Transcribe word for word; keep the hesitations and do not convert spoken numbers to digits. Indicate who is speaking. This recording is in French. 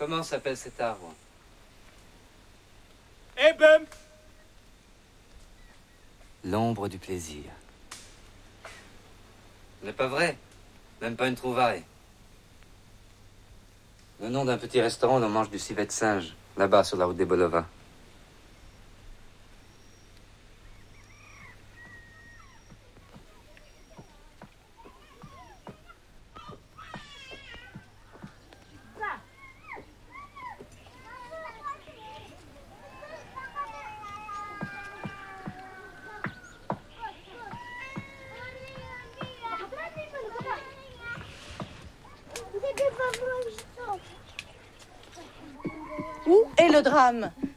Speaker 1: Comment s'appelle cet arbre?
Speaker 2: Eh ben!
Speaker 1: L'ombre du plaisir. Ce n'est pas vrai. Même pas une trouvaille. Le nom d'un petit restaurant où l'on mange du civet de singe, là-bas sur la route des Bolovins.
Speaker 3: Où est le drame?